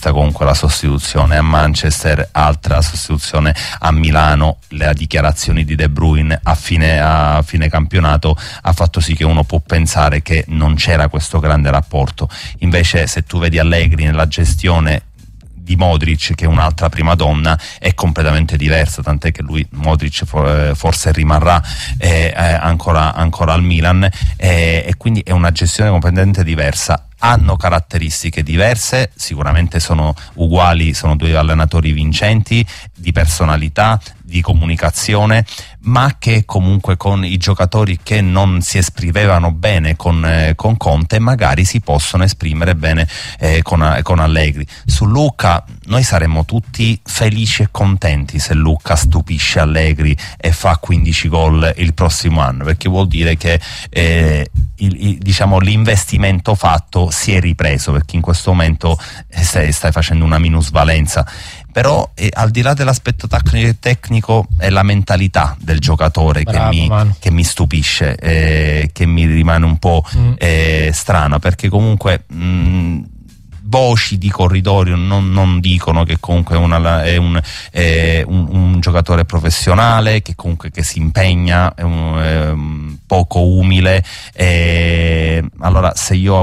vista comunque la sostituzione a Manchester, altra sostituzione a Milano, le dichiarazioni di De Bruyne a fine campionato ha fatto sì che uno può pensare che non c'era questo grande rapporto. Invece se tu vedi Allegri nella gestione di Modric, che è un'altra prima donna, è completamente diversa, tant'è che Modric forse rimarrà ancora al Milan, e quindi è una gestione completamente diversa. Hanno caratteristiche diverse, sicuramente sono uguali, sono due allenatori vincenti di personalità, di comunicazione, ma che comunque con i giocatori che non si esprimevano bene con Conte magari si possono esprimere bene con Allegri. Su Lucca noi saremmo tutti felici e contenti se Lucca stupisce Allegri e fa 15 gol il prossimo anno, perché vuol dire che diciamo l'investimento fatto si è ripreso, perché in questo momento stai facendo una minusvalenza. Però al di là dell'aspetto tecnico è la mentalità del giocatore che mi stupisce, che mi rimane un po' strana, perché comunque voci di corridoio non dicono che comunque è un giocatore professionale, che comunque che si impegna, è poco umile. Allora, se io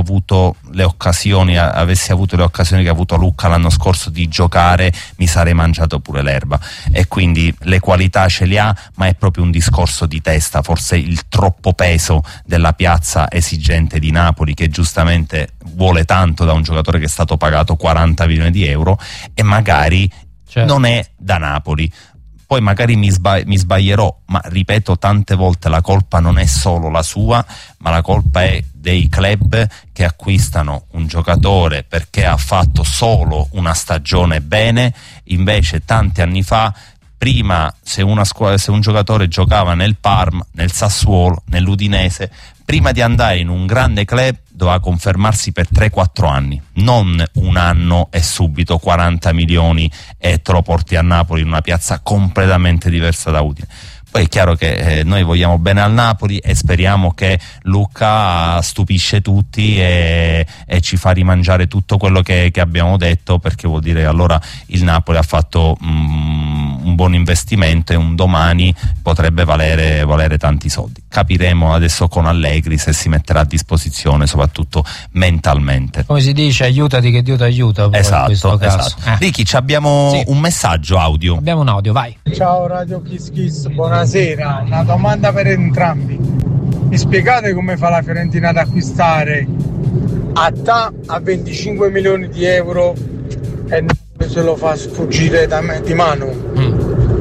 avessi avuto le occasioni che ha avuto Lucca l'anno scorso di giocare, mi sarei mangiato pure l'erba. E quindi le qualità ce le ha, ma è proprio un discorso di testa, forse il troppo peso della piazza esigente di Napoli, che giustamente vuole tanto da un giocatore che è stato pagato 40 milioni di euro e magari non è da Napoli. Poi magari mi sbaglierò, ma ripeto tante volte, la colpa non è solo la sua, ma la colpa è dei club che acquistano un giocatore perché ha fatto solo una stagione bene. Invece tanti anni fa, prima se un giocatore giocava nel Parma, nel Sassuolo, nell'Udinese, prima di andare in un grande club doveva confermarsi per 3-4 anni, non un anno e subito 40 milioni e te lo porti a Napoli, in una piazza completamente diversa da Udine. Poi è chiaro che noi vogliamo bene al Napoli e speriamo che Lucca stupisce tutti e ci fa rimangiare tutto quello che abbiamo detto, perché vuol dire che allora il Napoli ha fatto un buon investimento e un domani potrebbe valere tanti soldi. Capiremo adesso con Allegri se si metterà a disposizione, soprattutto mentalmente. Come si dice, aiutati che Dio ti aiuta. Esatto. Ricky, abbiamo un messaggio audio. Abbiamo un audio, vai. Ciao Radio Kiss Kiss, buonasera. Una domanda per entrambi. Mi spiegate come fa la Fiorentina ad acquistare Attà a 25 milioni di euro e se lo fa sfuggire di mano?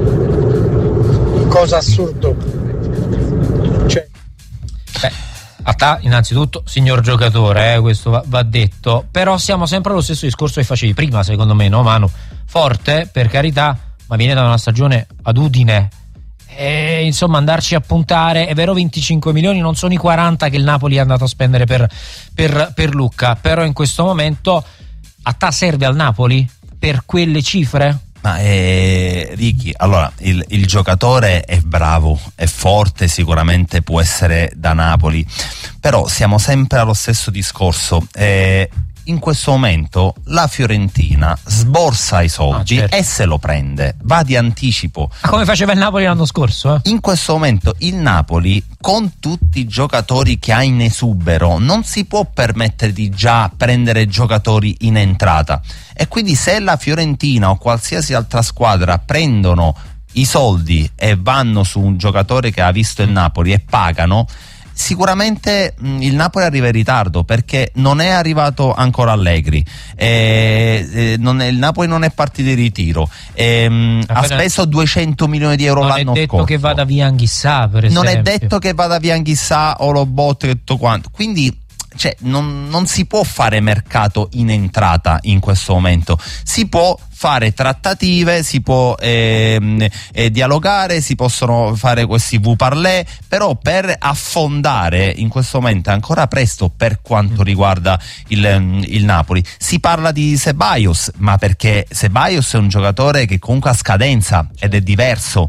Cosa assurdo. Attà, innanzitutto, signor giocatore, questo va detto, però siamo sempre allo stesso discorso che facevi prima, secondo me, no Manu? Forte, per carità, ma viene da una stagione ad Udine. E, insomma, andarci a puntare, è vero, 25 milioni non sono i 40 che il Napoli è andato a spendere per Lucca, però in questo momento Attà serve al Napoli per quelle cifre? Ma Ricky, allora il giocatore è bravo, è forte, sicuramente può essere da Napoli, però siamo sempre allo stesso discorso. In questo momento la Fiorentina sborsa i soldi, certo, e se lo prende, va di anticipo. Ma come faceva il Napoli l'anno scorso? In questo momento il Napoli, con tutti i giocatori che ha in esubero, non si può permettere di già prendere giocatori in entrata, e quindi se la Fiorentina o qualsiasi altra squadra prendono i soldi e vanno su un giocatore che ha visto il Napoli e pagano, sicuramente il Napoli arriva in ritardo, perché non è arrivato ancora Allegri, il Napoli non è partito in ritiro, ha speso 200 milioni di euro l'anno scorso. Non è detto che vada via Anghissà, per esempio. Non è detto che vada via Anghissà o Lobot e tutto quanto, quindi non si può fare mercato in entrata in questo momento. Si può fare trattative, si può dialogare, si possono fare questi V-parlé, però per affondare in questo momento è ancora presto per quanto riguarda il Napoli. Si parla di Ceballos, ma perché Ceballos è un giocatore che comunque ha scadenza ed è diverso.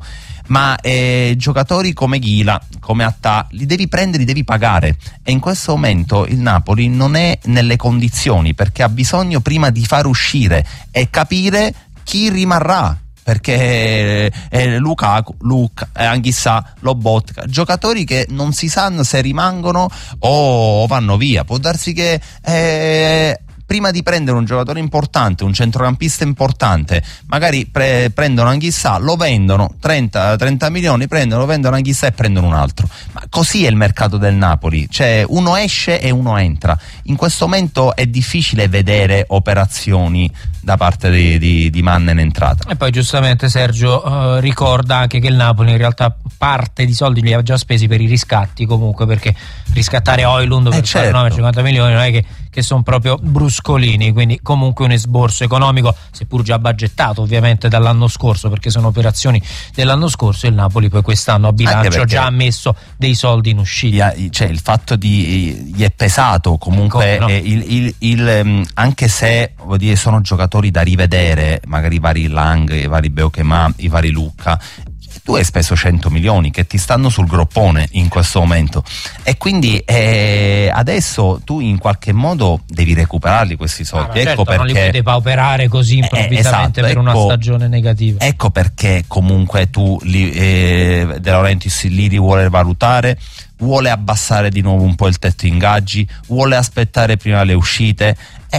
ma giocatori come Ghila, come Attà, li devi prendere, li devi pagare, e in questo momento il Napoli non è nelle condizioni, perché ha bisogno prima di far uscire e capire chi rimarrà, perché Lukaku, Anghissà, Lobotka, giocatori che non si sanno se rimangono o vanno via. Può darsi che prima di prendere un giocatore importante, un centrocampista importante, magari prendono Anghissà, lo vendono 30 milioni, lo vendono Anghissà e prendono un altro. Ma così è il mercato del Napoli, cioè uno esce e uno entra. In questo momento è difficile vedere operazioni da parte di Manna in entrata. E poi giustamente Sergio ricorda anche che il Napoli in realtà parte di soldi li ha già spesi per i riscatti, comunque, perché riscattare Højlund per certo. 50 milioni non è che sono proprio bruscolini, quindi comunque un esborso economico, seppur già budgettato ovviamente dall'anno scorso, perché sono operazioni dell'anno scorso, e il Napoli poi quest'anno a bilancio già ha messo dei soldi in uscita. Cioè il fatto gli è pesato comunque, no? Anche se vuol dire, sono giocatori da rivedere, magari i vari Lang, i vari Beukema, i vari Lucca. Tu hai speso 100 milioni che ti stanno sul groppone in questo momento, e quindi adesso tu in qualche modo devi recuperarli questi soldi. Certo, ecco perché non li puoi depauperare così improvvisamente, esatto, per una stagione negativa. Ecco perché comunque tu De Laurentiis li vuole valutare, vuole abbassare di nuovo un po' il tetto ingaggi, vuole aspettare prima le uscite.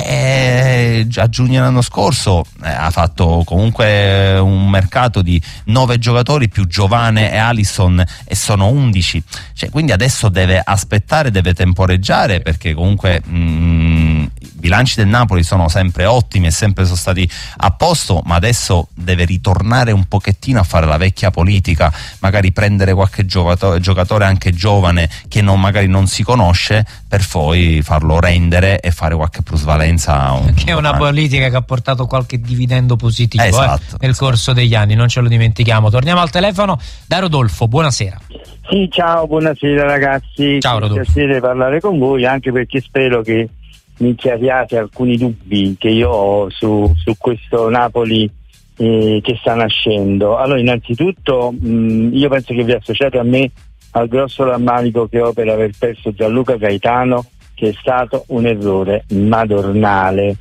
A giugno dell'anno scorso ha fatto comunque un mercato di 9 giocatori più Giovane e Alisson, e sono 11, cioè, quindi adesso deve aspettare, deve temporeggiare, perché comunque i bilanci del Napoli sono sempre ottimi e sempre sono stati a posto, ma adesso deve ritornare un pochettino a fare la vecchia politica, magari prendere qualche giocatore anche giovane che magari non si conosce, per poi farlo rendere e fare qualche plusvalenza. Che è una politica che ha portato qualche dividendo positivo, esatto, nel corso degli anni, non ce lo dimentichiamo. Torniamo al telefono da Rodolfo, buonasera. Sì, ciao, buonasera ragazzi. Ciao Rodolfo. È un piacere parlare con voi, anche perché spero che mi chiariate alcuni dubbi che io ho su questo Napoli che sta nascendo. Allora, innanzitutto io penso che vi associate a me al grosso rammarico che ho per aver perso Gianluca Gaetano, che è stato un errore madornale,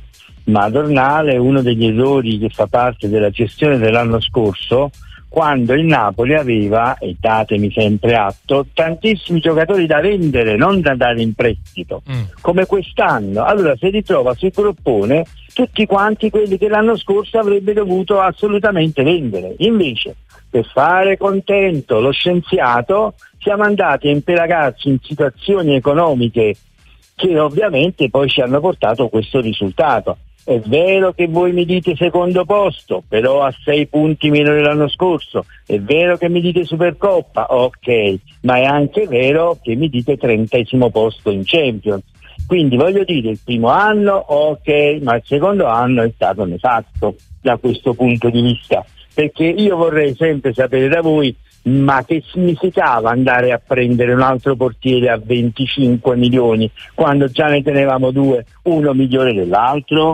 uno degli errori che fa parte della gestione dell'anno scorso, quando il Napoli aveva, e datemi sempre atto, tantissimi giocatori da vendere, non da dare in prestito, come quest'anno. Allora si ritrova sul groppone tutti quanti quelli che l'anno scorso avrebbe dovuto assolutamente vendere. Invece, per fare contento lo scienziato, siamo andati a impelagarci in situazioni economiche che ovviamente poi ci hanno portato questo risultato. È vero che voi mi dite secondo posto, però a 6 punti meno dell'anno scorso. È vero che mi dite Supercoppa, ok, ma è anche vero che mi dite 30° posto in Champions. Quindi voglio dire, il primo anno ok, ma il secondo anno è stato nefasto da questo punto di vista, perché io vorrei sempre sapere da voi, ma che significava andare a prendere un altro portiere a 25 milioni quando già ne tenevamo 2, uno migliore dell'altro?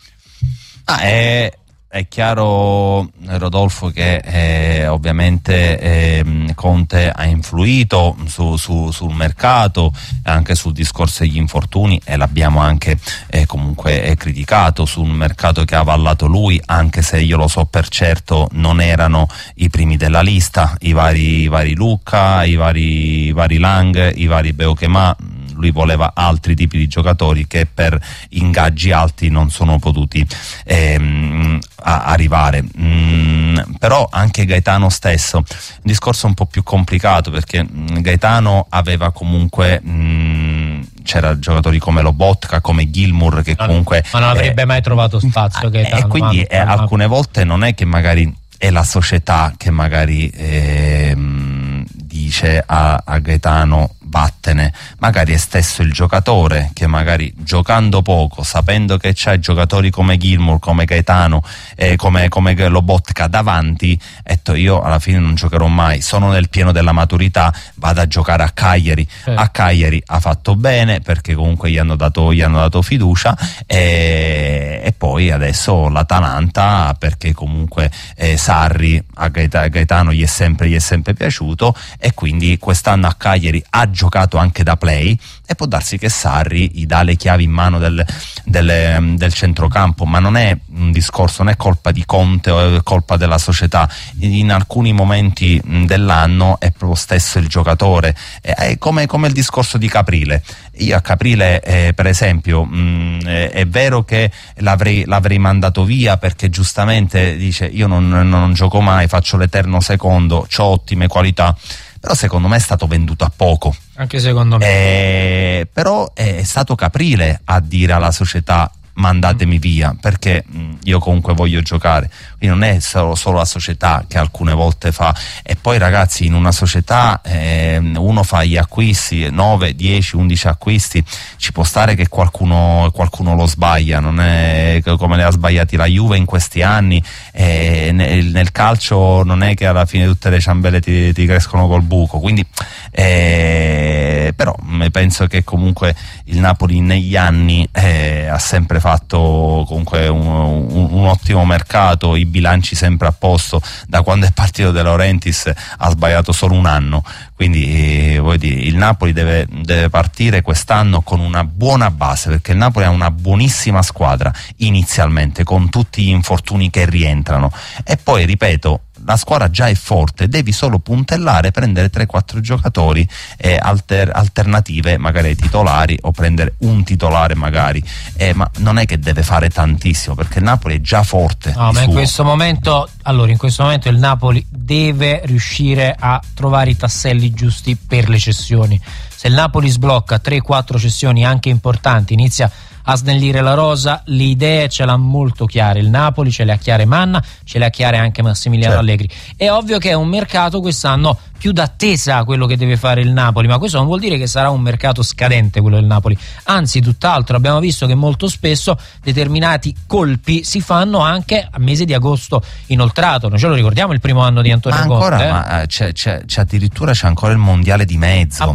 È chiaro, Rodolfo, che ovviamente Conte ha influito sul mercato, anche sul discorso degli infortuni, e l'abbiamo anche comunque criticato, sul mercato che ha avallato lui, anche se io lo so per certo non erano i primi della lista, i vari Lucca, i vari Lang, i vari Beukema. Lui voleva altri tipi di giocatori che per ingaggi alti non sono potuti arrivare. Però anche Gaetano stesso, un discorso un po' più complicato, perché Gaetano aveva comunque c'era giocatori come Lobotka, come Gilmour, che comunque ma non avrebbe mai trovato spazio Gaetano, e quindi alcune volte non è che magari è la società che magari dice a Gaetano vattene. Magari è stesso il giocatore che magari giocando poco, sapendo che c'hai giocatori come Gilmour, come Gaetano, come Lobotka davanti, io alla fine non giocherò mai, sono nel pieno della maturità, vado a giocare a Cagliari. A Cagliari ha fatto bene perché comunque gli hanno dato fiducia, e poi adesso l'Atalanta perché comunque Sarri a Gaetano gli è sempre piaciuto, e quindi quest'anno a Cagliari ha giocato anche da play, e può darsi che Sarri gli dà le chiavi in mano del centrocampo, ma non è un discorso, non è colpa di Conte o è colpa della società. In alcuni momenti dell'anno è proprio stesso il giocatore, è come il discorso di Caprile. Io a Caprile per esempio è vero che l'avrei mandato via perché giustamente dice io non gioco mai, faccio l'eterno secondo, c'ho ottime qualità, però secondo me è stato venduto a poco. Anche secondo me. Però è stato Caprile a dire alla società mandatemi via, perché io comunque voglio giocare. Quindi non è solo la società che alcune volte fa, e poi ragazzi in una società uno fa gli acquisti, 9, 10, 11 acquisti, ci può stare che qualcuno lo sbaglia, non è come le ha sbagliati la Juve in questi anni, nel calcio non è che alla fine tutte le ciambelle ti crescono col buco, quindi però penso che comunque il Napoli negli anni ha sempre fatto comunque un ottimo mercato, i bilanci sempre a posto. Da quando è partito De Laurentiis ha sbagliato solo un anno, quindi il Napoli deve partire quest'anno con una buona base, perché il Napoli ha una buonissima squadra inizialmente con tutti gli infortuni che rientrano, e poi ripeto la squadra già è forte, devi solo puntellare, prendere 3-4 giocatori alternative magari ai titolari, o prendere un titolare magari, ma non è che deve fare tantissimo perché il Napoli è già forte. No, ma in questo momento il Napoli deve riuscire a trovare i tasselli giusti per le cessioni. Se il Napoli sblocca 3-4 cessioni anche importanti, inizia a snellire la rosa, le idee ce l'ha molto chiare il Napoli, ce le ha chiare Manna, ce le ha chiare anche Massimiliano Allegri. È ovvio che è un mercato quest'anno più d'attesa quello che deve fare il Napoli, ma questo non vuol dire che sarà un mercato scadente quello del Napoli, anzi tutt'altro. Abbiamo visto che molto spesso determinati colpi si fanno anche a mese di agosto inoltrato. Noi ce lo ricordiamo il primo anno di Antonio Conte, ma addirittura c'è ancora il mondiale di mezzo,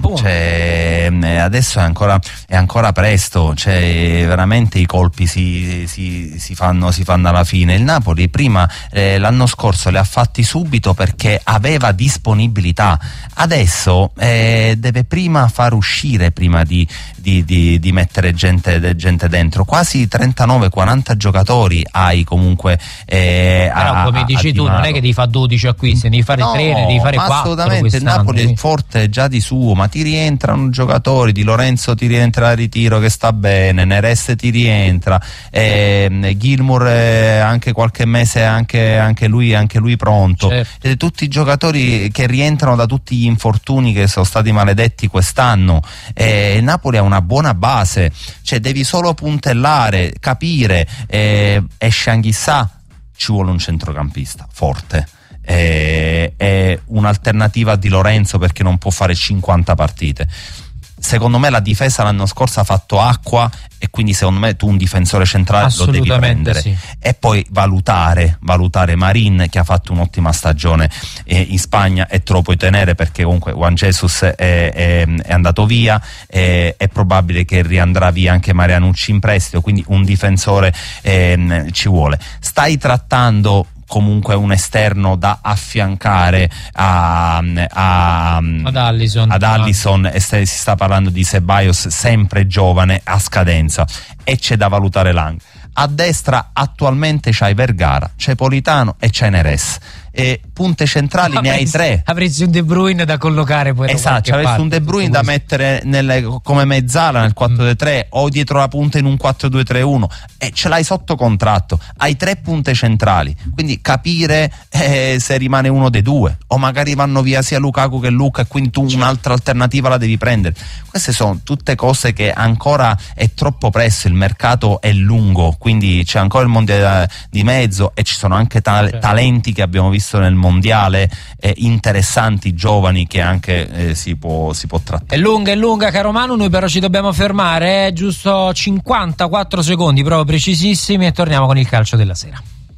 adesso è ancora presto, veramente i colpi si fanno alla fine. Il Napoli prima l'anno scorso li ha fatti subito perché aveva disponibilità, adesso deve prima far uscire, prima di mettere gente dentro. Quasi 39-40 giocatori hai comunque, però come dici tu non è che devi fare 12 acquisti, devi fare 3, ne devi fare 4. Assolutamente, il Napoli è forte già di suo, ma ti rientrano giocatori, Di Lorenzo ti rientra a ritiro che sta bene, Neres ti rientra, Gilmour anche qualche mese anche lui pronto, certo. Tutti i giocatori che rientrano da tutti gli infortuni che sono stati maledetti quest'anno. Napoli ha una buona base, devi solo puntellare, capire, esce Anghissà, ci vuole un centrocampista forte, è un'alternativa a Di Lorenzo perché non può fare 50 partite. Secondo me la difesa l'anno scorso ha fatto acqua, e quindi secondo me tu un difensore centrale lo devi prendere, sì. E poi valutare Marin, che ha fatto un'ottima stagione in Spagna, e te lo puoi tenere perché comunque Juan Jesus è andato via, è probabile che riandrà via anche Marianucci in prestito, quindi un difensore ci vuole. Stai trattando comunque un esterno da affiancare ad Alisson, e si sta parlando di Ceballos, sempre giovane, a scadenza, e c'è da valutare Lang. A destra attualmente c'hai Vergara, c'è Politano e c'è Neres. E punte centrali ne hai 3. Avresti un De Bruyne da collocare poi. Esatto, avresti un De Bruyne da mettere come mezzala nel 4-2-3 o dietro la punta in un 4-2-3-1, e ce l'hai sotto contratto. Hai 3 punte centrali, quindi capire se rimane uno dei due, o magari vanno via sia Lukaku che Luka, e quindi tu un'altra alternativa la devi prendere. Queste sono tutte cose che ancora è troppo presto, il mercato è lungo, quindi c'è ancora il mondiale di mezzo, e ci sono anche talenti che abbiamo visto visto nel mondiale interessanti giovani che anche si può trattare. È lunga caro Manu, noi però ci dobbiamo fermare, giusto 54 secondi proprio precisissimi, e torniamo con il calcio della sera.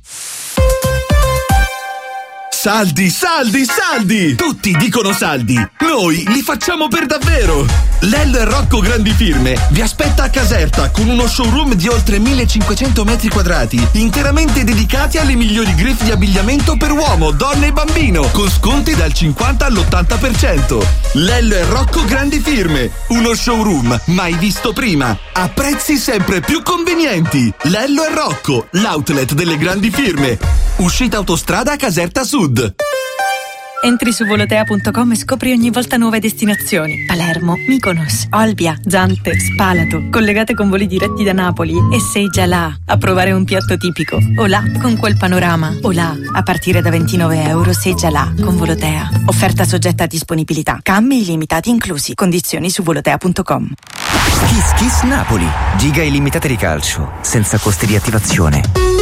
Saldi, saldi, saldi! Tutti dicono saldi, noi li facciamo per davvero! Lello e Rocco Grandi Firme vi aspetta a Caserta con uno showroom di oltre 1500 metri quadrati, interamente dedicati alle migliori griffe di abbigliamento per uomo, donna e bambino, con sconti dal 50 all'80%. Lello e Rocco Grandi Firme, uno showroom mai visto prima, a prezzi sempre più convenienti. Lello e Rocco, l'outlet delle grandi firme. Uscita autostrada Caserta Sud. Entri su volotea.com e scopri ogni volta nuove destinazioni. Palermo, Mykonos, Olbia, Zante, Spalato, collegate con voli diretti da Napoli. E sei già là a provare un piatto tipico. O là con quel panorama. O là a partire da €29 sei già là con Volotea. Offerta soggetta a disponibilità. Cambi illimitati inclusi. Condizioni su volotea.com. Kiss Kiss Napoli. Giga illimitate di calcio, senza costi di attivazione.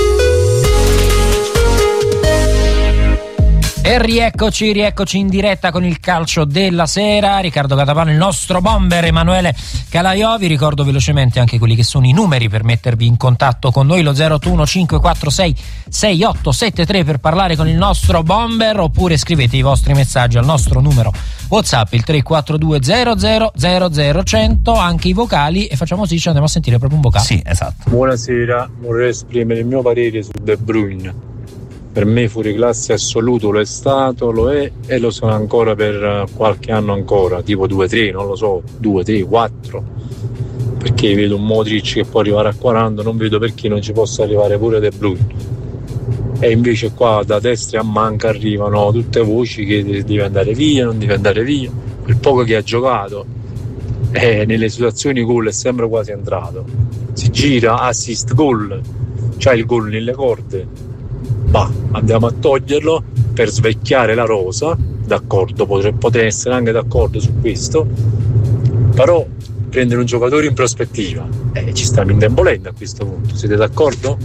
E rieccoci in diretta con il calcio della sera. Riccardo Catapano, il nostro bomber, Emanuele Calaiò. Vi ricordo velocemente anche quelli che sono i numeri per mettervi in contatto con noi: lo 081 546 6873 per parlare con il nostro bomber, oppure scrivete i vostri messaggi al nostro numero WhatsApp, il 342 00 100, anche i vocali, e facciamo sì, ci andiamo a sentire proprio un vocale. Sì, esatto. Buonasera, vorrei esprimere il mio parere su De Bruyne. Per me fuori classe assoluto lo è stato, lo è e lo sono ancora per qualche anno ancora, tipo 2-3, non lo so, 2-3, 4. Perché vedo un Modric che può arrivare a 40, non vedo perché non ci possa arrivare pure De Bruyne. E invece qua da destra a manca arrivano tutte voci che deve andare via, non deve andare via. Il poco che ha giocato, nelle situazioni gol è sempre quasi entrato. Si gira, assist, gol, c'ha il gol nelle corde. Ma andiamo a toglierlo per svecchiare la rosa, d'accordo, potrei essere anche d'accordo su questo, però prendere un giocatore in prospettiva ci stanno indebolendo a questo punto, siete d'accordo?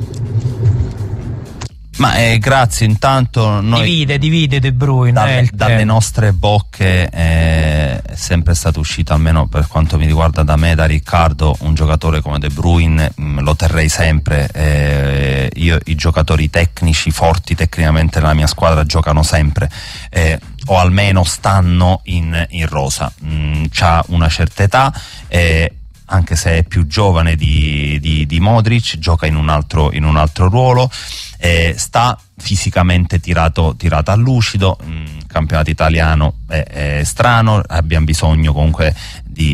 Ma grazie, intanto noi divide De Bruyne dalle nostre bocche è sempre stato uscito, almeno per quanto mi riguarda da me, da Riccardo, un giocatore come De Bruyne lo terrei sempre. Io i giocatori tecnici forti tecnicamente nella mia squadra giocano sempre, o almeno stanno in rosa. C'ha una certa età, anche se è più giovane di Modric, gioca in un altro ruolo, sta fisicamente tirato a lucido. Il campionato italiano è strano, abbiamo bisogno comunque di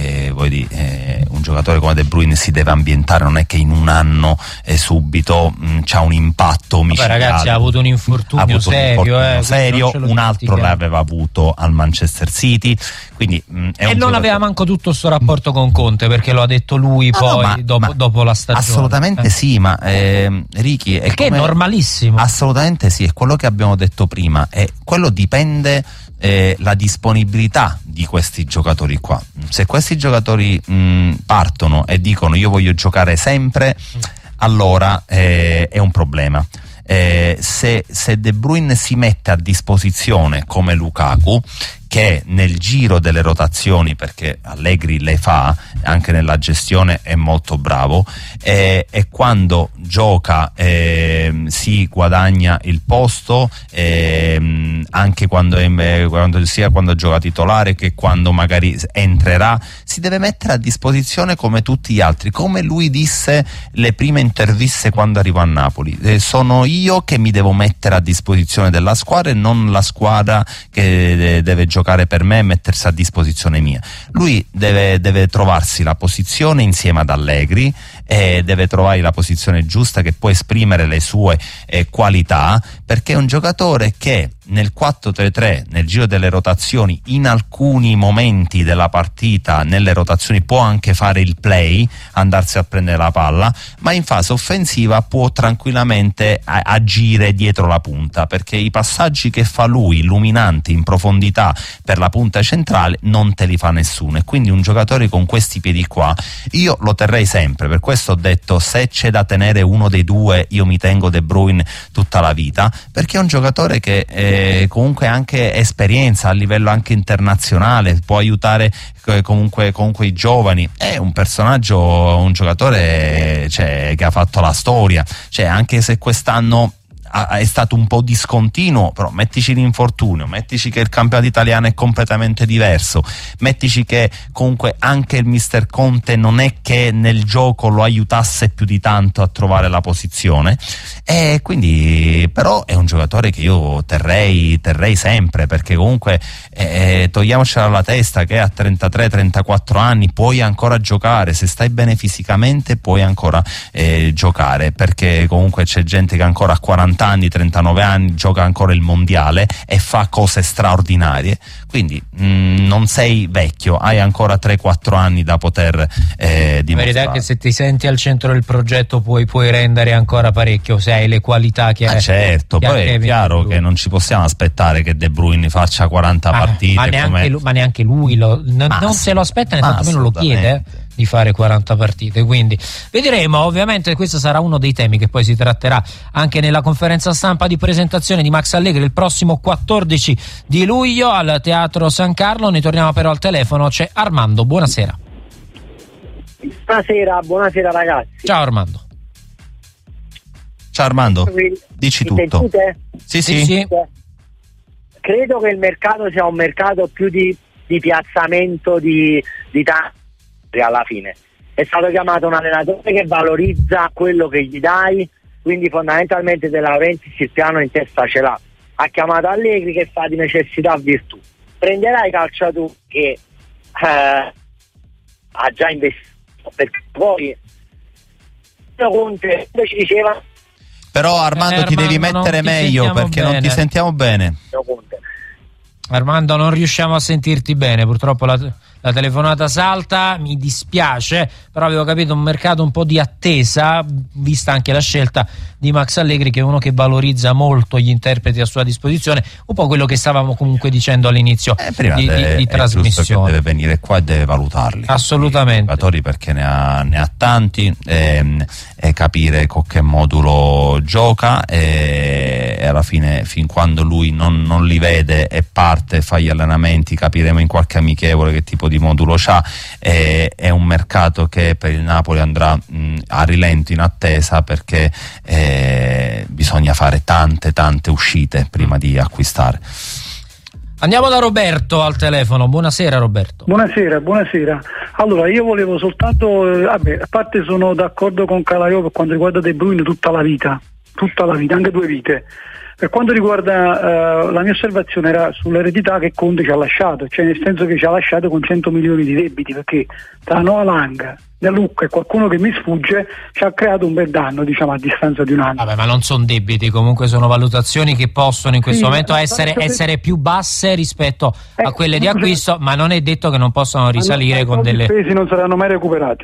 un giocatore come De Bruyne si deve ambientare, non è che in un anno subito c'ha un impatto micidiale. Ragazzi, ha avuto un infortunio serio, un altro l'aveva avuto al Manchester City, quindi non aveva manco tutto sto rapporto con Conte, perché lo ha detto lui dopo la stagione. Assolutamente sì, ma Ricky, è normalissimo. Assolutamente sì, è quello che abbiamo detto prima, quello dipende la disponibilità di questi giocatori qua. Se questi giocatori partono e dicono io voglio giocare sempre, allora è un problema. Se De Bruyne si mette a disposizione come Lukaku, che nel giro delle rotazioni, perché Allegri le fa, anche nella gestione è molto bravo, e quando gioca si guadagna il posto, anche quando gioca titolare che quando magari entrerà, si deve mettere a disposizione come tutti gli altri. Come lui disse le prime interviste quando arrivò a Napoli, sono io che mi devo mettere a disposizione della squadra e non la squadra che deve giocare per me e mettersi a disposizione mia. Lui deve trovarsi la posizione insieme ad Allegri, e deve trovare la posizione giusta che può esprimere le sue qualità, perché è un giocatore che nel 4-3-3, nel giro delle rotazioni, in alcuni momenti della partita, nelle rotazioni può anche fare il play, andarsi a prendere la palla, ma in fase offensiva può tranquillamente agire dietro la punta, perché i passaggi che fa lui, illuminanti in profondità per la punta centrale, non te li fa nessuno. E quindi un giocatore con questi piedi qua io lo terrei sempre. Per questo ho detto, se c'è da tenere uno dei due, io mi tengo De Bruyne tutta la vita, perché è un giocatore che comunque ha anche esperienza a livello anche internazionale, può aiutare comunque i giovani, è un personaggio, un giocatore che ha fatto la storia, anche se quest'anno è stato un po' discontinuo, però mettici l'infortunio, mettici che il campionato italiano è completamente diverso, mettici che comunque anche il mister Conte non è che nel gioco lo aiutasse più di tanto a trovare la posizione, e quindi però è un giocatore che io terrei sempre, perché comunque togliamocela dalla testa che a 33-34 anni puoi ancora giocare, se stai bene fisicamente puoi ancora giocare, perché comunque c'è gente che ancora a 40 anni, 39 anni gioca ancora il mondiale e fa cose straordinarie, quindi non sei vecchio, hai ancora 3-4 anni da poter dimostrare. La verità è che se ti senti al centro del progetto puoi rendere ancora parecchio, se hai le qualità che hai. Certo, poi è chiaro che non ci possiamo aspettare che De Bruyne faccia 40 partite, ma neanche lui non se lo aspetta, né tantomeno lo chiede di fare 40 partite, quindi vedremo. Ovviamente questo sarà uno dei temi che poi si tratterà anche nella conferenza stampa di presentazione di Max Allegri il prossimo 14 di luglio al Teatro San Carlo. Ne torniamo però al telefono, c'è Armando, buonasera. Buonasera ragazzi. Ciao Armando. Ciao Armando, dici tutto. Sì. Credo che il mercato sia un mercato più di piazzamento di tanti. Alla fine è stato chiamato un allenatore che valorizza quello che gli dai, quindi fondamentalmente De Laurentiis il piano in testa ce l'ha. Ha chiamato Allegri che fa di necessità virtù. Prenderai i calciatori che ha già investito, perché poi Conte ci diceva. Però Armando ti devi mettere meglio, perché non ti sentiamo bene. Armando, non riusciamo a sentirti bene, purtroppo la telefonata salta, mi dispiace, però avevo capito un mercato un po' di attesa, vista anche la scelta di Max Allegri, che è uno che valorizza molto gli interpreti a sua disposizione, un po' quello che stavamo comunque dicendo all'inizio di trasmissione. Che deve venire qua e deve valutarli assolutamente, perché ne ha tanti, e capire con che modulo gioca, e alla fine, fin quando lui non li vede e parte, fa gli allenamenti, capiremo in qualche amichevole che tipo di modulo c'ha. È un mercato che per il Napoli andrà a rilento, in attesa, perché bisogna fare tante uscite prima di acquistare. Andiamo da Roberto al telefono. Buonasera Roberto. Buonasera. Allora io volevo soltanto, a parte sono d'accordo con Calaiò per quanto riguarda De Bruyne tutta la vita, anche 2 vite. Per quanto riguarda la mia osservazione era sull'eredità che Conte ci ha lasciato, cioè nel senso che ci ha lasciato con 100 milioni di debiti, perché tra Noah Lang, De Luca e qualcuno che mi sfugge ci ha creato un bel danno, diciamo, a distanza di un anno. Vabbè, ma non sono debiti, comunque sono valutazioni che possono in questo momento essere più basse rispetto a quelle di acquisto, ma non è detto che non possano risalire con delle... I spesi non saranno mai recuperati,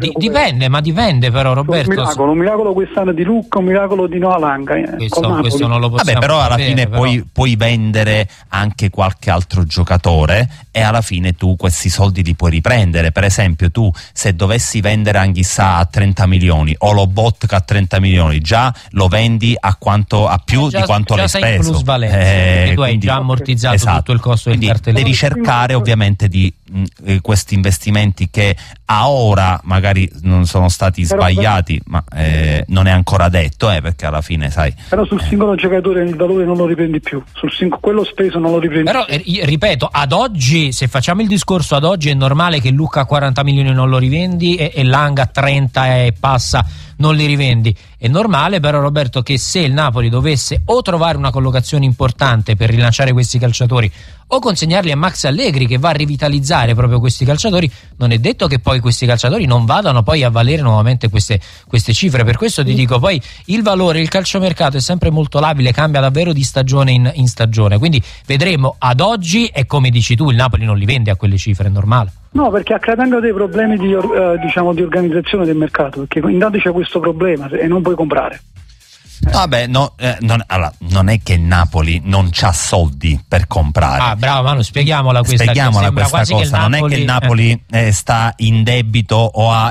dipende però Roberto. Un miracolo quest'anno di Luca, un miracolo di Noah Lang. Questo non lo possiamo però alla sapere, fine puoi vendere anche qualche altro giocatore e alla fine tu questi soldi li puoi riprendere. Per esempio, tu se dovessi vendere Anghissà a 30 milioni o Lobotka a 30 milioni, già lo vendi a più di quanto l'hai speso. Già sei plusvalenza, tu hai già ammortizzato tutto il costo del cartellino. Devi cercare ovviamente di questi investimenti che a ora magari non sono stati sbagliati, ma non è ancora detto, perché alla fine sai. Però sul singolo giocatore il valore non lo riprendi più, quello speso non lo riprendi più. Però ripeto, ad oggi, se facciamo il discorso ad oggi, è normale che Luca a 40 milioni non lo rivendi e Lang a 30 e passa non li rivendi. È normale però, Roberto, che se il Napoli dovesse o trovare una collocazione importante per rilanciare questi calciatori o consegnarli a Max Allegri, che va a rivitalizzare proprio questi calciatori, non è detto che poi questi calciatori non vadano poi a valere nuovamente queste cifre. Per questo ti dico, poi il valore, il calciomercato è sempre molto labile, cambia davvero di stagione in stagione, quindi vedremo. Ad oggi, e come dici tu, il Napoli non li vende a quelle cifre, è normale. No, perché ha creato dei problemi di organizzazione del mercato, perché intanto c'è questo problema e non puoi comprare. Vabbè, allora, non è che il Napoli non c'ha soldi per comprare. Bravo Manu, spieghiamola questa cosa. Non è che il Napoli sta in debito o ha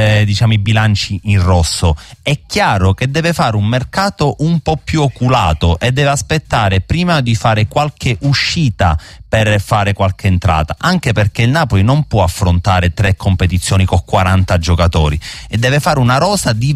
i bilanci in rosso. È chiaro che deve fare un mercato un po' più oculato e deve aspettare prima di fare qualche uscita per fare qualche entrata, anche perché il Napoli non può affrontare 3 competizioni con 40 giocatori e deve fare una rosa di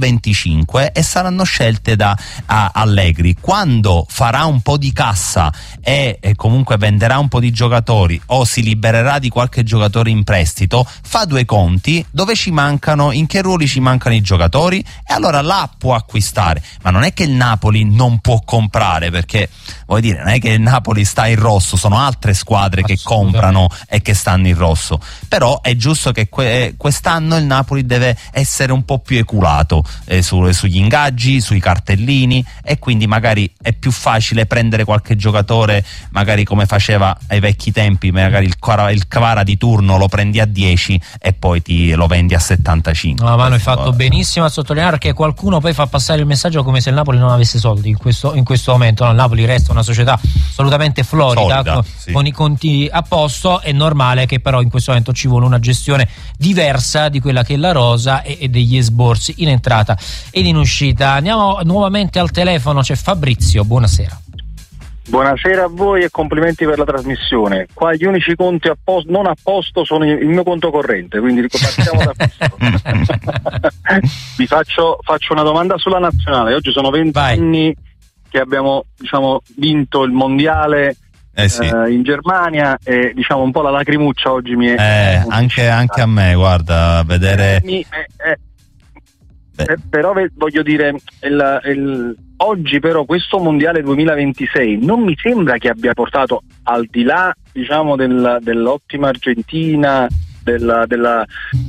25 e saranno scelte da Allegri. Quando farà un po' di cassa e comunque venderà un po' di giocatori o si libererà di qualche giocatore in prestito, fa 2 conti, dove ci mancano, in che ruoli ci mancano i giocatori, e allora là può acquistare. Ma non è che il Napoli non può comprare, perché vuol dire, non è che il Napoli sta in rosso, sono altre squadre che comprano e che stanno in rosso. Però è giusto che quest'anno il Napoli deve essere un po' più eculato sugli ingaggi, sui cartellini, e quindi magari è più facile prendere qualche giocatore, magari come faceva ai vecchi tempi, magari il Kvara di turno lo prendi a 10 e poi lo vendi a 75. No, ma hai fatto benissimo a sottolineare, che qualcuno poi fa passare il messaggio come se il Napoli non avesse soldi in questo momento. No, il Napoli resta una società assolutamente florida, con i conti a posto. È normale che però in questo momento ci vuole una gestione diversa di quella che è la rosa e degli esborsi in entrata ed in uscita. Andiamo nuovamente al telefono, c'è Fabrizio, buonasera. Buonasera a voi e complimenti per la trasmissione. Qua gli unici conti non a posto sono il mio conto corrente, quindi partiamo da questo. Vi faccio una domanda sulla nazionale. Oggi sono 20 anni che abbiamo vinto il mondiale in Germania, e un po' la lacrimuccia oggi mi è anche a me, guarda, vedere però voglio dire, oggi però questo mondiale 2026 non mi sembra che abbia portato, al di là dell'ottima Argentina, della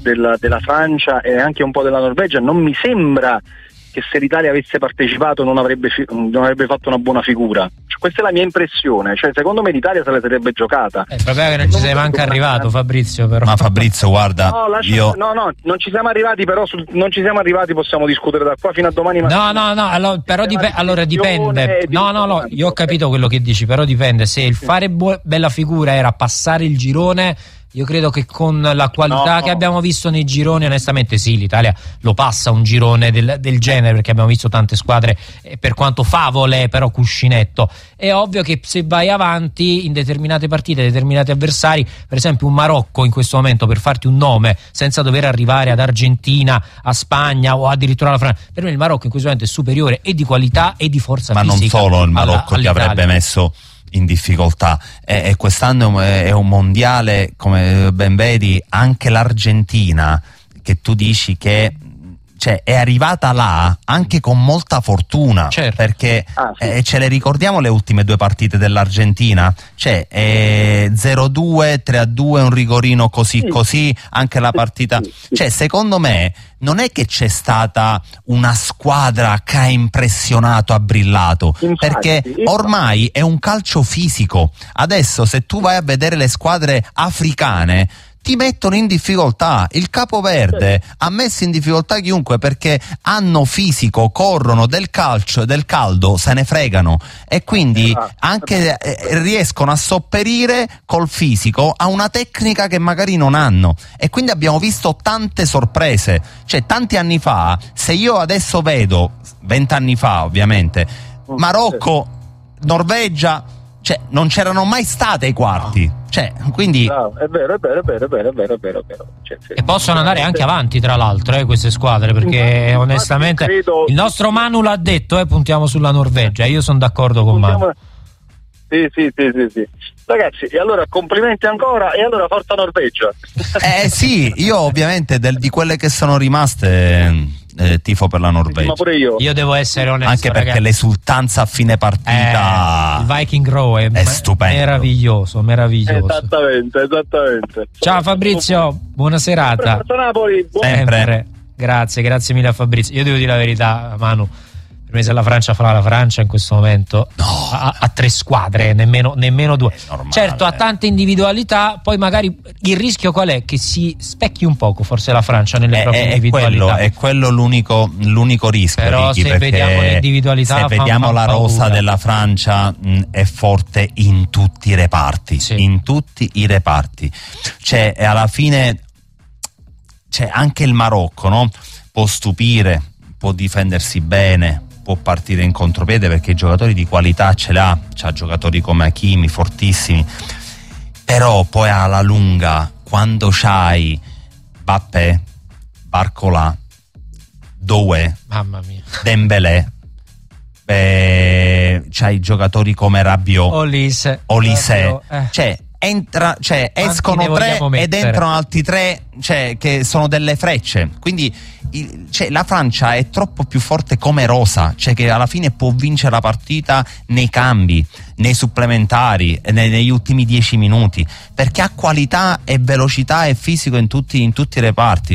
Francia e anche un po' della Norvegia, non mi sembra che se l'Italia avesse partecipato non avrebbe fatto una buona figura. Questa è la mia impressione, secondo me l'Italia se la sarebbe giocata. Il problema è che non ci sei manco arrivato, Fabrizio, però. Ma Fabrizio, guarda, no, non ci siamo arrivati, però non ci siamo arrivati, possiamo discutere da qua fino a domani mattina. No, però dipende. No, io ho capito quello che dici, però dipende. Se il fare bella figura era passare il girone, io credo che con la qualità che abbiamo visto nei gironi, onestamente sì, l'Italia lo passa un girone del genere, perché abbiamo visto tante squadre, per quanto favole, però cuscinetto. È ovvio che se vai avanti in determinate partite, determinati avversari, per esempio un Marocco in questo momento, per farti un nome, senza dover arrivare ad Argentina, a Spagna o addirittura alla Francia, per me il Marocco in questo momento è superiore e di qualità e di forza fisica. Ma non solo il Marocco ti avrebbe messo in difficoltà, e quest'anno è un mondiale, come ben vedi. Anche l'Argentina, che tu dici che è arrivata là anche con molta fortuna, perché ce le ricordiamo le ultime 2 partite dell'Argentina, 0-2, 3-2, un rigorino così, anche la partita, secondo me non è che c'è stata una squadra che ha impressionato, ha brillato, perché ormai è un calcio fisico. Adesso se tu vai a vedere le squadre africane ti mettono in difficoltà. Il Capoverde ha messo in difficoltà chiunque, perché hanno fisico, corrono, del calcio, del caldo se ne fregano, e quindi anche riescono a sopperire col fisico a una tecnica che magari non hanno, e quindi abbiamo visto tante sorprese. Tanti anni fa, se io adesso vedo 20 anni fa ovviamente, Marocco, Norvegia, non c'erano mai state ai quarti. Quindi è vero. E possono andare anche avanti, tra l'altro, queste squadre, perché onestamente il nostro Manu l'ha detto, puntiamo sulla Norvegia. Io sono d'accordo con Manu. Sì. Ragazzi, e allora complimenti ancora, e allora forza Norvegia. Sì, io ovviamente di quelle che sono rimaste tifo per la Norvegia. Ma pure io. Io devo essere onesto, anche perché ragazzi, l'esultanza a fine partita il Viking Row è stupendo, meraviglioso. Esattamente. Ciao Fabrizio, buona serata. Forza Napoli, sempre. Grazie mille a Fabrizio. Io devo dire la verità, Manu, per me se la Francia fa la Francia in questo momento ha 3 squadre, nemmeno 2. Certo, ha tante individualità, poi magari il rischio qual è? Che si specchi un poco forse la Francia nelle proprie individualità. È quello l'unico rischio. Però Ricky, se vediamo le individualità, se vediamo la rosa della Francia è forte in tutti i reparti, in tutti i reparti. Cioè, alla fine c'è anche il Marocco, no? Può stupire, può difendersi bene, può partire in contropiede perché i giocatori di qualità ce l'ha, c'ha giocatori come Hakimi fortissimi, però poi alla lunga quando c'hai Mbappé, Barcola, Doué, mamma mia, Dembélé, c'hai giocatori come Rabiot, Olise, escono 3 ed entrano altri 3, che sono delle frecce, quindi la Francia è troppo più forte come rosa, che alla fine può vincere la partita nei cambi, nei supplementari, negli ultimi 10 minuti, perché ha qualità e velocità e fisico in tutti i reparti,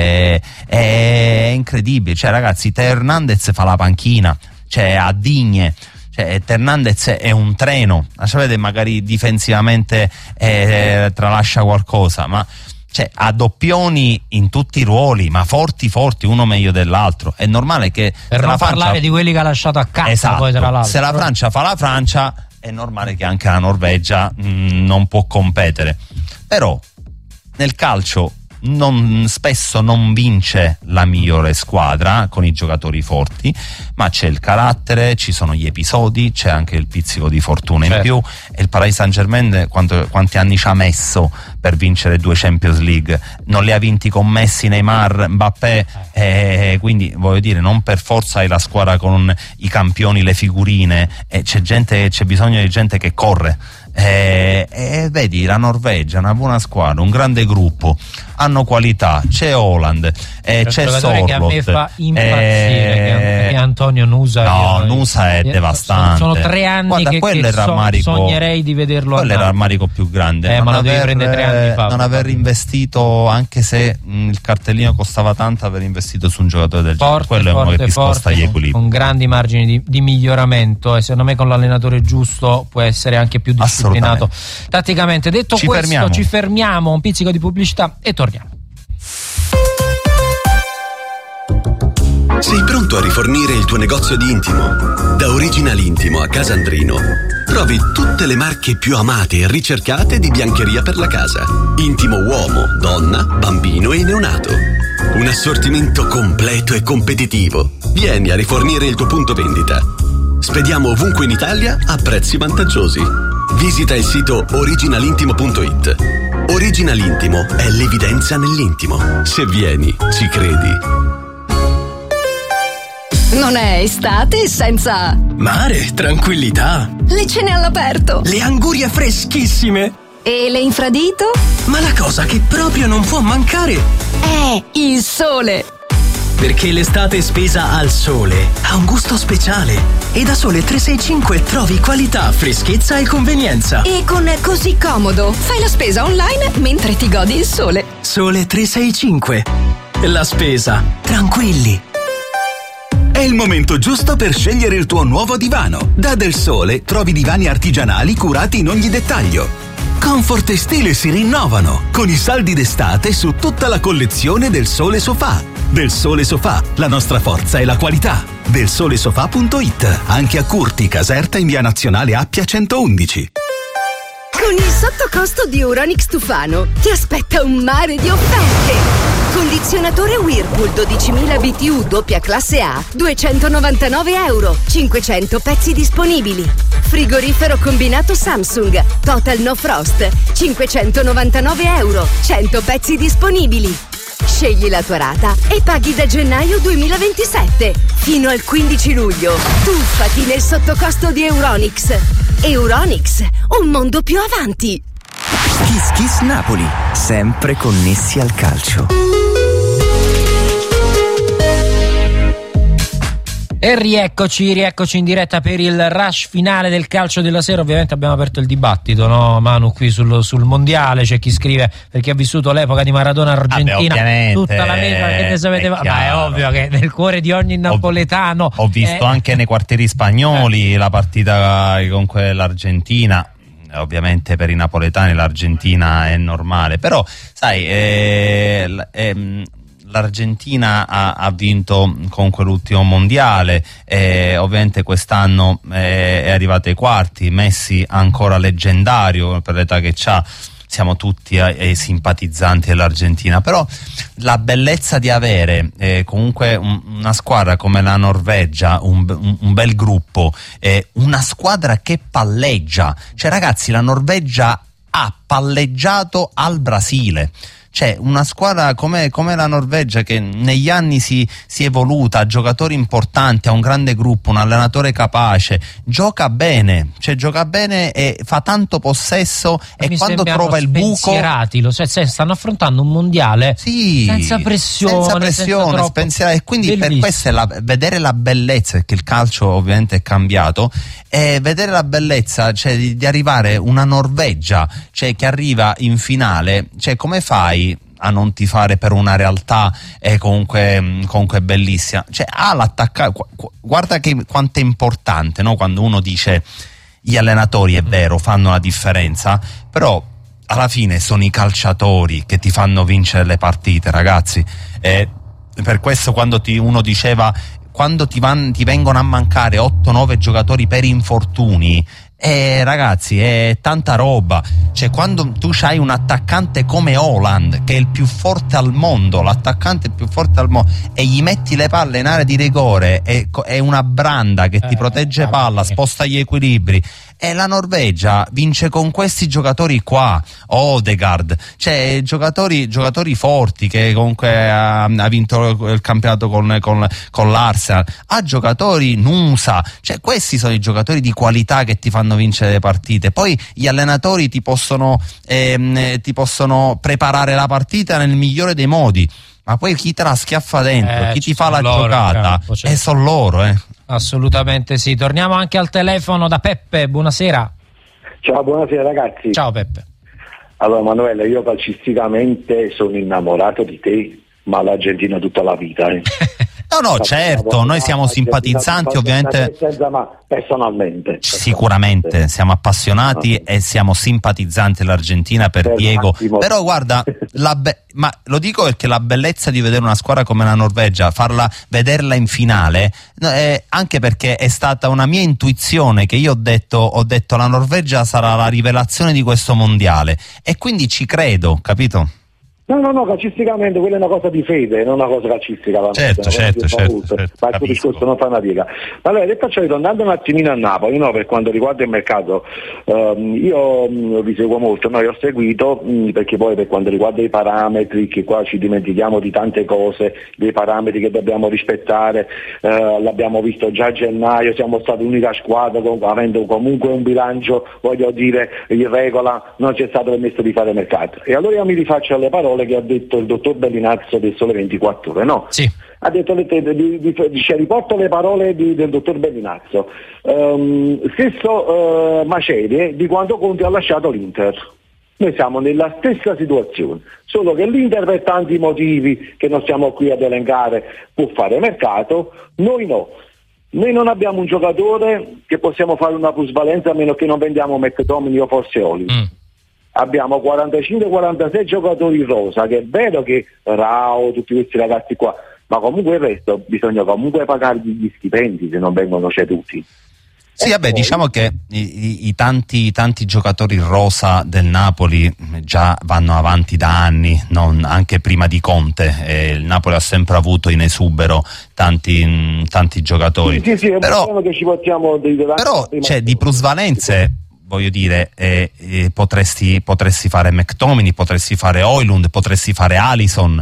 è incredibile. Ragazzi, Teo Hernandez fa la panchina, a Digne. Hernandez è un treno, sapete, magari difensivamente tralascia qualcosa, ma ha doppioni in tutti i ruoli, ma forti, uno meglio dell'altro. È normale che per non parlare di quelli che ha lasciato a casa, esatto, poi tra l'altro. Se la Francia fa la Francia, è normale che anche la Norvegia non può competere. Però nel calcio spesso non vince la migliore squadra con i giocatori forti, ma c'è il carattere, ci sono gli episodi, c'è anche il pizzico di fortuna in più. E il Paris Saint-Germain quanti anni ci ha messo per vincere 2 Champions League? Non li ha vinti con Messi, Neymar, Mbappé, quindi voglio dire, non per forza hai la squadra con i campioni, le figurine, c'è bisogno di gente che corre. Vedi, la Norvegia è una buona squadra, un grande gruppo, hanno qualità, c'è Haaland, c'è Sorloth, che a me fa impazzire, che Antonio Nusa. Nusa è devastante. Sono 3 anni che sognerei di vederlo. Quello era il rammarico più grande, ma lo devi prendere 3 anni fa. Non aver investito, anche se il cartellino costava tanto, aver investito su un giocatore del genere, quello è uno che ti sposta gli equilibri, con grandi margini di miglioramento, e secondo me con l'allenatore giusto può essere anche più disciplinato tatticamente. Detto questo, ci fermiamo, un pizzico di pubblicità e torniamo. Sei pronto a rifornire il tuo negozio di intimo? Da Original Intimo a Casandrino trovi tutte le marche più amate e ricercate di biancheria per la casa. Intimo uomo, donna, bambino e neonato. Un assortimento completo e competitivo. Vieni a rifornire il tuo punto vendita. Spediamo ovunque in Italia a prezzi vantaggiosi. Visita il sito originalintimo.it. Original Intimo è l'evidenza nell'intimo. Se vieni, ci credi. Non è estate senza mare, tranquillità, le cene all'aperto, le angurie freschissime e le infradito? Ma la cosa che proprio non può mancare è il sole. Perché l'estate spesa al sole ha un gusto speciale e da Sole 365 trovi qualità, freschezza e convenienza. E con Così Comodo fai la spesa online mentre ti godi il sole. Sole 365. La spesa tranquilli. È il momento giusto per scegliere il tuo nuovo divano. Da Del Sole trovi divani artigianali curati in ogni dettaglio. Comfort e stile si rinnovano con i saldi d'estate su tutta la collezione Del Sole Sofà. Del Sole Sofà, la nostra forza è la qualità. Delsolesofà.it, anche a Curti, Caserta, in via Nazionale Appia 111. Con il sottocosto di Euronics Tufano ti aspetta un mare di offerte. Condizionatore Whirlpool 12.000 BTU doppia classe A, €299, 500 pezzi disponibili. Frigorifero combinato Samsung, Total No Frost, €599, 100 pezzi disponibili. Scegli la tua rata e paghi da gennaio 2027. Fino al 15 luglio. Tuffati nel sottocosto di Euronics. Euronics, un mondo più avanti. Kiss Kiss Napoli, sempre connessi al calcio. E rieccoci in diretta per il rush finale del calcio della sera. Ovviamente abbiamo aperto il dibattito, no Manu, qui sul mondiale. C'è chi scrive perché ha vissuto l'epoca di Maradona Argentina, tutta la vita, che ne sapete, ma è ovvio che nel cuore di ogni napoletano. Ho visto anche nei quartieri spagnoli la partita con quell'Argentina. Ovviamente per i napoletani l'Argentina è normale, però sai, l'Argentina ha vinto comunque l'ultimo mondiale, ovviamente quest'anno è arrivato ai quarti. Messi ancora leggendario per l'età che c'ha, siamo tutti simpatizzanti dell'Argentina, però la bellezza di avere comunque una squadra come la Norvegia, un bel gruppo, una squadra che palleggia, cioè ragazzi, la Norvegia ha palleggiato al Brasile. Cioè una squadra come la Norvegia, che negli anni si è evoluta, ha giocatori importanti, ha un grande gruppo, un allenatore capace, gioca bene e fa tanto possesso, e quando trova il buco stanno affrontando un mondiale senza pressione, spensierati, e quindi bellissimo. Per questo vedere la bellezza, perché il calcio ovviamente è cambiato, e vedere la bellezza, cioè di arrivare una Norvegia, cioè che arriva in finale, cioè come fai a non tifare per una realtà comunque bellissima? Cioè l'attaccare, guarda quanto è importante, no? Quando uno dice gli allenatori, è vero, fanno la differenza, però alla fine sono i calciatori che ti fanno vincere le partite, ragazzi. Per questo quando uno diceva, quando ti vengono a mancare 8-9 giocatori per infortuni, ragazzi, è tanta roba. Cioè quando tu c'hai un attaccante come Haaland, che è il più forte al mondo, l'attaccante più forte al mondo, e gli metti le palle in area di rigore, è una branda che ti protegge palla, sposta gli equilibri, e la Norvegia vince con questi giocatori qua. Odegaard, cioè giocatori forti, che comunque ha vinto il campionato con l'Arsenal, ha giocatori Nusa, cioè questi sono i giocatori di qualità che ti fanno vincere le partite. Poi gli allenatori ti possono preparare la partita nel migliore dei modi, ma poi chi te la schiaffa dentro, chi ti fa la giocata, sono loro. Assolutamente sì. Torniamo anche al telefono da Peppe, buonasera. Ciao, buonasera ragazzi. Ciao Peppe. Allora Manuela, io calcisticamente sono innamorato di te, ma l'Argentina tutta la vita. No, certo, noi siamo simpatizzanti, ovviamente. Ma personalmente. Sicuramente, siamo appassionati e siamo simpatizzanti dell'Argentina per Diego. Massimo. Però guarda, ma lo dico perché la bellezza di vedere una squadra come la Norvegia, vederla in finale, anche perché è stata una mia intuizione, che io ho detto la Norvegia sarà la rivelazione di questo mondiale, e quindi ci credo, capito? No, calcisticamente quella è una cosa di fede, non una cosa calcistica. Certo. Ma il discorso non fa una piega. Allora, detto ciò, tornando un attimino a Napoli, per quanto riguarda il mercato, io vi seguo molto, io ho seguito, perché poi per quanto riguarda i parametri, che qua ci dimentichiamo di tante cose, dei parametri che dobbiamo rispettare, l'abbiamo visto già a gennaio, siamo stati l'unica squadra avendo comunque un bilancio, voglio dire, in regola, non c'è stato permesso di fare mercato. E allora io mi rifaccio alle parole che ha detto il dottor Bellinazzo del Sole 24 Ore, no? Sì. Ha detto, riporto le parole del dottor Bellinazzo. Stesso macerie di quando Conte ha lasciato l'Inter. Noi siamo nella stessa situazione, solo che l'Inter, per tanti motivi che non stiamo qui ad elencare, può fare mercato, noi no. Noi non abbiamo un giocatore che possiamo fare una plusvalenza, a meno che non vendiamo McTominay o forse Oli. Abbiamo 45-46 giocatori in rosa, che è vero che Rao, tutti questi ragazzi qua, ma comunque il resto bisogna comunque pagargli gli stipendi se non vengono ceduti. Sì, vabbè, diciamo che i tanti giocatori in rosa del Napoli già vanno avanti da anni, anche prima di Conte. Il Napoli ha sempre avuto in esubero tanti giocatori. Sì, però che ci portiamo però di plusvalenze voglio dire, potresti fare McTominay, potresti fare Højlund, potresti fare Alisson,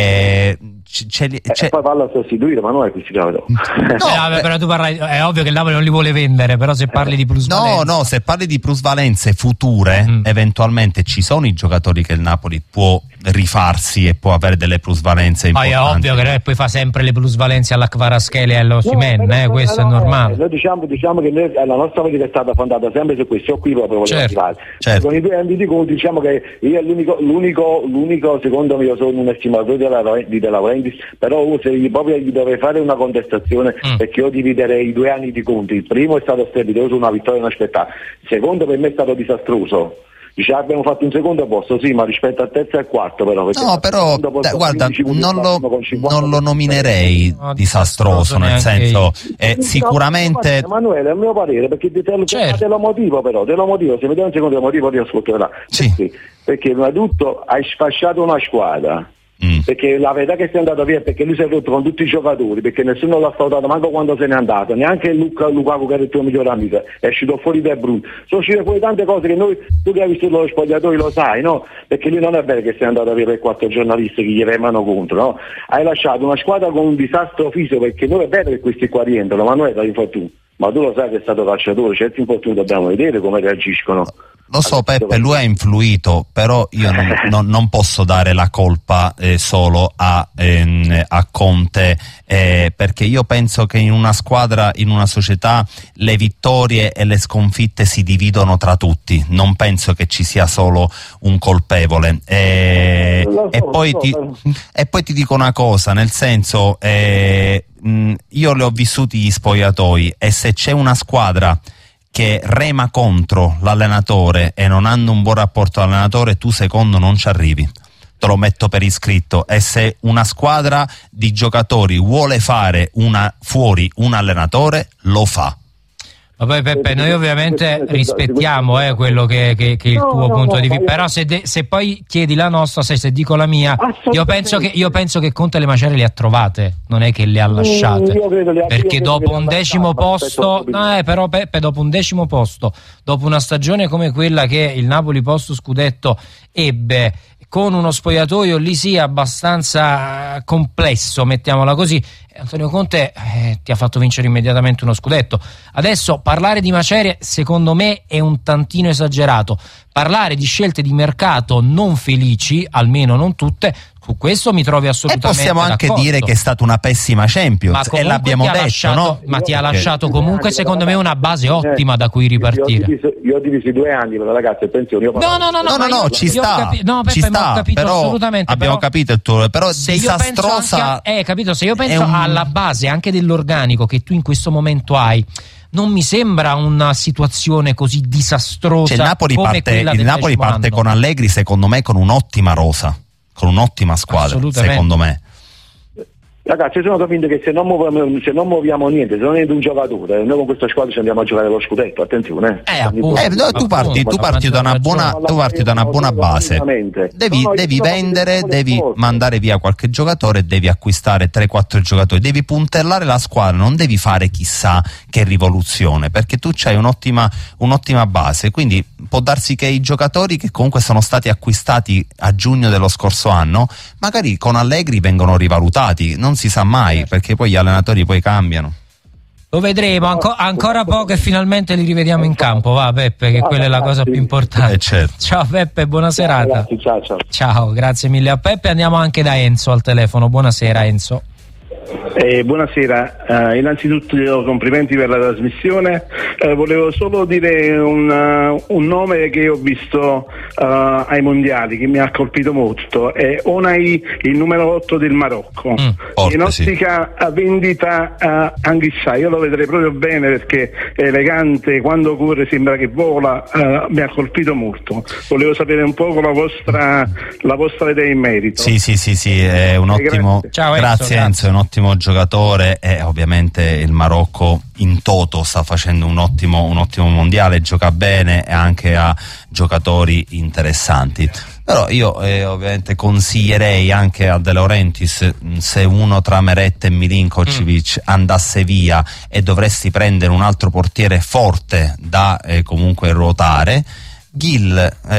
poi valla a sostituire, ma non è questi cavolo. Però tu parli, è ovvio che il Napoli non li vuole vendere, però se parli di plusvalenze. No, se parli di plusvalenze future, eventualmente ci sono i giocatori che il Napoli può rifarsi e può avere delle plusvalenze importanti. Poi è ovvio che poi fa sempre le plusvalenze alla Kvaratskhelia e all'Osimhen, questo è normale. Noi diciamo che la nostra politica è stata fondata sempre su questo, qui proprio volevo arrivare. Certo. Con i 2 anni di conto diciamo che io l'unico secondo me, io sono un estimatore di De Laurentiis, però se proprio gli dovrei fare una contestazione, perché io dividerei i 2 anni di conti. Il primo è stato strepitoso, una vittoria inaspettata. Il secondo per me è stato disastroso. Dice, abbiamo fatto un secondo posto, sì, ma rispetto al terzo e al quarto però. No, però guarda, non lo nominerei disastroso, nel senso sicuramente. Emanuele, è il mio parere, perché te lo motivo, se mi dai un secondo motivo ti ascolterà. Sì. Perché prima di tutto hai sfasciato una squadra. Perché la verità che sei andato via, perché lui si è rotto con tutti i giocatori, perché nessuno l'ha salutato manco quando se n'è andato, neanche Lukaku che era il tuo migliore amico, è uscito fuori De Bruyne, sono uscite fuori tante cose che tu che hai visto lo spogliatoio lo sai, no? Perché lui non è vero che sei andato via per 4 giornalisti che gli remano contro, no? Hai lasciato una squadra con un disastro fisico, perché non è vero che questi qua rientrano, ma non è da infortunio, ma tu lo sai che è stato calciatore, certi infortuni dobbiamo vedere come reagiscono. Lo so Peppe, lui ha influito, però io non posso dare la colpa solo a Conte, perché io penso che in una squadra, in una società, le vittorie e le sconfitte si dividono tra tutti, non penso che ci sia solo un colpevole. E poi ti dico una cosa, nel senso, io le ho vissuti gli spogliatoi, e se c'è una squadra che rema contro l'allenatore e non hanno un buon rapporto all'allenatore, tu secondo non ci arrivi, te lo metto per iscritto. E se una squadra di giocatori vuole fare fuori un allenatore, lo fa. Ma poi Peppe, noi ovviamente rispettiamo quello che è il tuo punto di vista, però se poi chiedi la nostra, se dico la mia, io penso che Conte le macerie le ha trovate, non è che le ha lasciate, perché dopo un 10° posto, però Peppe, dopo un 10° posto, dopo una stagione come quella che il Napoli post scudetto ebbe, con uno spogliatoio lì sì abbastanza complesso, mettiamola così, Antonio Conte ti ha fatto vincere immediatamente uno scudetto. Adesso parlare di macerie secondo me è un tantino esagerato, parlare di scelte di mercato non felici, almeno non tutte, su questo mi trovi assolutamente d'accordo. E possiamo anche dire che è stata una pessima Champions, e l'abbiamo detto, no? Ma ti ha lasciato comunque secondo me una base ottima da cui ripartire. Io ho diviso 2 anni per la ragazza e pensione. No, ci sta, Peppe, ho capito, però assolutamente. Abbiamo capito il tuo, però se disastrosa. Capito, se io penso alla base anche dell'organico che tu in questo momento hai, non mi sembra una situazione così disastrosa. Il Napoli parte con Allegri, secondo me, con un'ottima rosa, con un'ottima squadra, secondo me. Ragazzi, sono convinto che se non muoviamo niente, se non è un giocatore, noi con questa squadra ci andiamo a giocare lo scudetto, attenzione. Tu parti da una buona base. Devi vendere, devi mandare via qualche giocatore, devi acquistare 3-4 giocatori, devi puntellare la squadra, non devi fare chissà che rivoluzione, perché tu c'hai un'ottima base, quindi può darsi che i giocatori che comunque sono stati acquistati a giugno dello scorso anno, magari con Allegri vengono rivalutati, non si sa mai, perché poi gli allenatori poi cambiano. Lo vedremo, ancora poco e finalmente li rivediamo in campo, va Peppe, che quella è la cosa più importante. Certo. Ciao Peppe, buona serata. Ciao, grazie mille a Peppe. Andiamo anche da Enzo al telefono. Buonasera Enzo. Buonasera, innanzitutto complimenti per la trasmissione. Volevo solo dire un nome che ho visto ai mondiali che mi ha colpito molto, è Onai, il numero 8 del Marocco, in ottica vendita Anghissà. Io lo vedrei proprio bene perché è elegante, quando corre sembra che vola, mi ha colpito molto. Volevo sapere un po' la vostra idea in merito. Sì, è un ottimo. Ciao, grazie Enzo, è un ottimo giocatore, e ovviamente il Marocco in toto sta facendo un ottimo mondiale, gioca bene e anche ha giocatori interessanti. Però io ovviamente consiglierei anche a De Laurentiis, se uno tra Meret e Milinkovic andasse via e dovresti prendere un altro portiere forte da comunque ruotare, Gil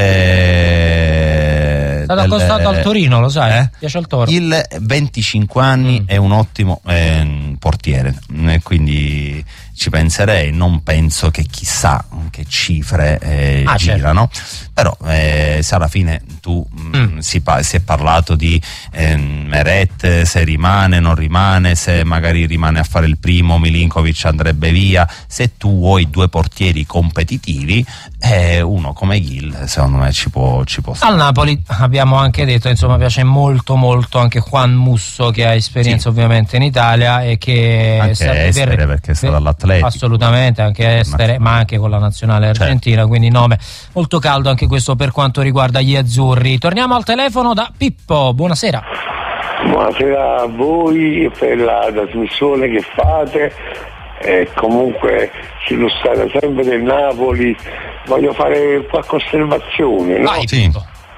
è stato accostato al Torino, lo sai? Piace al Toro. Gil, 25 anni, è un ottimo portiere, quindi ci penserei. Non penso che chissà che cifre girano, però se alla fine tu si è parlato di Meret, se rimane, non rimane, se magari rimane a fare il primo, Milinkovic andrebbe via. Se tu vuoi due portieri competitivi, uno come Gil secondo me ci può stare. Al Napoli abbiamo anche detto, insomma, piace molto anche Juan Musso, che ha esperienza ovviamente in Italia e che anche Estere, perché è stato all'Atletico, assolutamente, anche Estere, ma anche con la nazionale argentina, quindi nome molto caldo anche questo per quanto riguarda gli azzurri. Torniamo al telefono da Pippo, buonasera. Buonasera a voi per la trasmissione che fate, comunque ci illustrate sempre del Napoli. Voglio fare qualche osservazione, no? Vai, sì.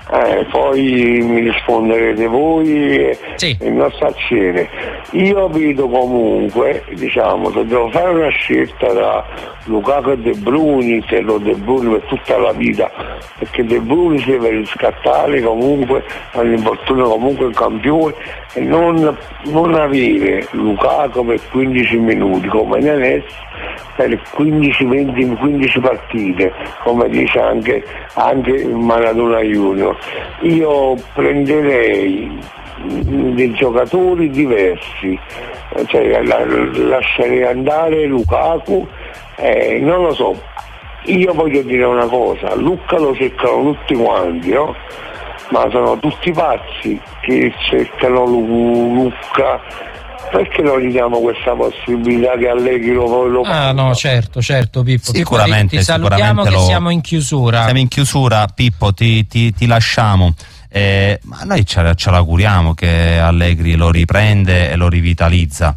Poi mi risponderete voi e il nostro acciere. Io vedo comunque, diciamo, se devo fare una scelta tra Lukaku e De Bruyne, terrò De Bruyne per tutta la vita, perché De Bruyne si deve riscattare comunque all'infortunio, comunque il campione, e non avere Lukaku per 15 minuti come Nenes per 15 partite, come dice anche Maradona Junior. Io prenderei dei giocatori diversi, cioè lascerei andare Lukaku, non lo so. Io voglio dire una cosa, Lucca lo cercano tutti quanti, no? Ma sono tutti pazzi che cercano Lucca. Perché non gli diamo questa possibilità che Allegri lo no, certo Pippo, sicuramente, ti salutiamo, che siamo in chiusura. Siamo in chiusura, Pippo, ti lasciamo. Ma noi ce l'auguriamo che Allegri lo riprende e lo rivitalizza.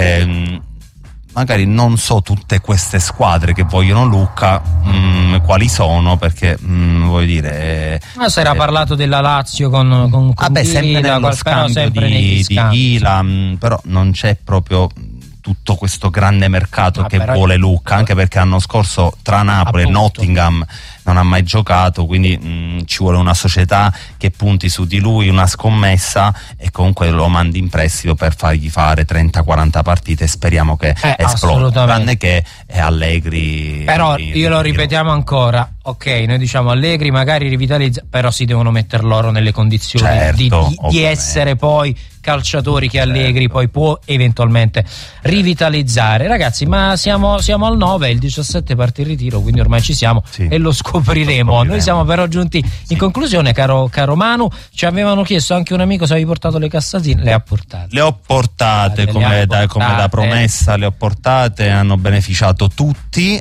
Magari non so tutte queste squadre che vogliono Lucca quali sono, perché voglio dire, ma si era parlato della Lazio con sempre nello scambio di Ghila, però non c'è proprio tutto questo grande mercato che vuole Lucca, anche perché l'anno scorso tra Napoli e Nottingham non ha mai giocato, quindi ci vuole una società che punti su di lui, una scommessa, e comunque lo mandi in prestito per fargli fare 30-40 partite e speriamo che esploda, tranne che è Allegri. Però io lo ripetiamo ancora, ok, noi diciamo Allegri magari rivitalizza, però si devono mettere loro nelle condizioni di essere poi calciatori che Allegri poi può eventualmente rivitalizzare. Ragazzi, ma siamo al 9, il 17 parte il ritiro, quindi ormai ci siamo e lo scopriremo. Noi siamo però giunti in conclusione, caro Manu. Ci avevano chiesto anche un amico se avevi portato le cassatine, le ha portate. Le ho portate come da promessa, le ho portate, hanno beneficiato tutti,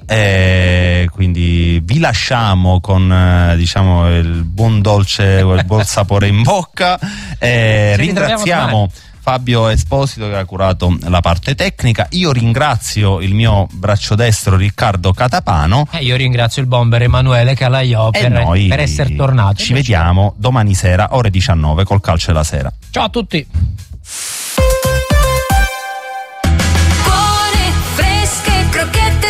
quindi vi lasciamo con diciamo il buon dolce, il buon sapore in bocca. Ringraziamo Fabio Esposito che ha curato la parte tecnica. Io ringrazio il mio braccio destro Riccardo Catapano. Io ringrazio il bomber Emanuele Calaiò per essere tornato. Ci vediamo domani sera ore 19 col Calcio della Sera. Ciao a tutti. Buone, fresche, crocchette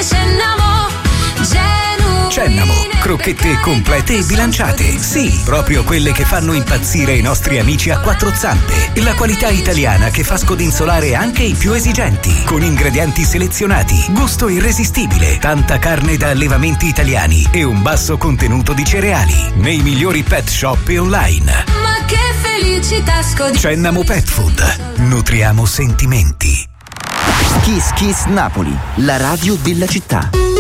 Cennamo, crocchette complete e bilanciate. Sì, proprio quelle che fanno impazzire i nostri amici a quattro zampe. La qualità italiana che fa scodinzolare anche i più esigenti. Con ingredienti selezionati, gusto irresistibile, tanta carne da allevamenti italiani e un basso contenuto di cereali. Nei migliori pet shop e online. Ma che felicità Cennamo Pet Food. Nutriamo sentimenti. Kiss Kiss Napoli, la radio della città.